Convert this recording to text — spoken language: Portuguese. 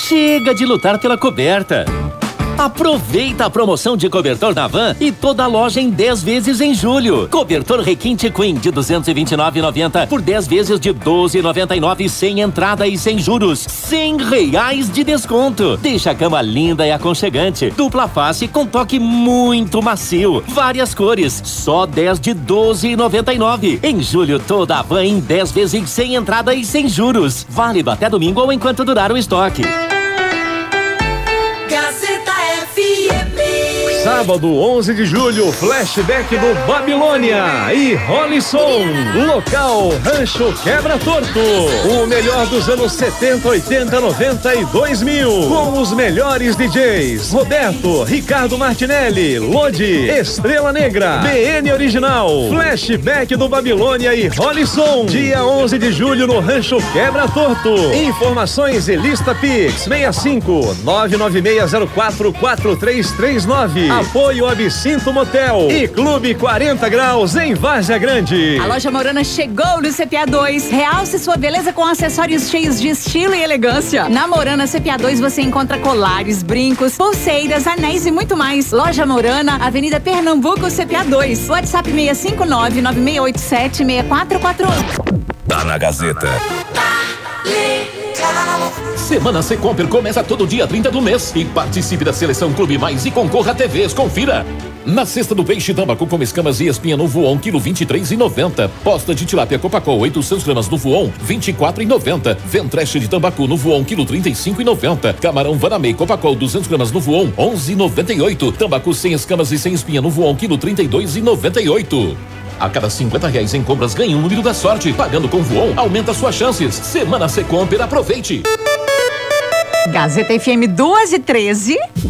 Chega de lutar pela coberta. Aproveita a promoção de cobertor na Van e toda a loja em 10 vezes em julho. Cobertor Requinte Queen de R$ 229,90 por 10 vezes de R$ 12,99 sem entrada e sem juros. R$100 de desconto. Deixa a cama linda e aconchegante. Dupla face com toque muito macio. Várias cores. Só 10 de R$ 12,99. Em julho, toda a Van em 10 vezes sem entrada e sem juros. Válido até domingo ou enquanto durar o estoque. Sábado, 11 de julho, flashback do Babilônia e Rolisson. Local, Rancho Quebra Torto. O melhor dos anos 70, 80, 90 e 2000. Com os melhores DJs. Roberto, Ricardo Martinelli, Lodi, Estrela Negra, BN Original. Flashback do Babilônia e Rolisson. Dia 11 de julho no Rancho Quebra Torto. Informações e lista Pix 65 99604 4339. Apoio Absinto Motel e Clube 40 Graus em Várzea Grande. A loja Morana chegou no CPA 2. Realce sua beleza com acessórios cheios de estilo e elegância. Na Morana CPA 2 você encontra colares, brincos, pulseiras, anéis e muito mais. Loja Morana, Avenida Pernambuco, CPA 2. WhatsApp 659-9687-6441. Tá na Gazeta. Semana Secomper começa todo dia 30 do mês e participe da Seleção Clube Mais e concorra a TVs. Confira. Na cesta do peixe tambacu com escamas e espinha no voon, quilo 23,90. Posta de tilápia Copacol, 800 gramas no voon, 24,90. Ventreche de tambacu no voon, quilo 35,90. Camarão Vanamei Copacol, 200 gramas no voon, 11,98. Tambacu sem escamas e sem espinha no voon, quilo 32,98. A cada R$50 em compras ganhe um número da sorte. Pagando com Voon, aumenta suas chances. Semana Secomper, aproveite. Gazeta FM 2:13.